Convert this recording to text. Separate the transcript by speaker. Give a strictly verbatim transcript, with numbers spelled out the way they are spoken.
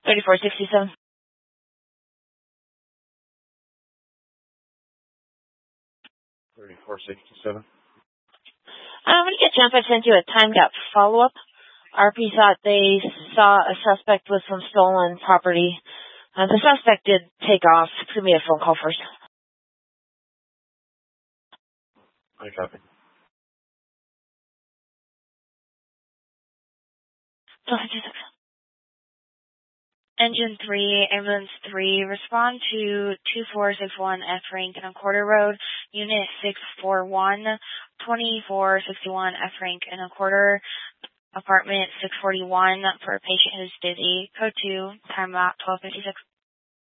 Speaker 1: thirty-four sixty-seven.
Speaker 2: thirty-four sixty-seven.
Speaker 1: Um, when you get a chance, I sent you a time gap follow-up. R P thought they saw a suspect with some stolen property. Uh, the suspect did take off. Give me a phone call first.
Speaker 2: I copy.
Speaker 3: Engine three, Ambulance three, respond to two four six one F Rankin and Quarter Road, Unit six four one, twenty-four sixty-one F Rankin and Quarter, apartment six forty-one for a patient who's dizzy. Code two, time out twelve fifty-six.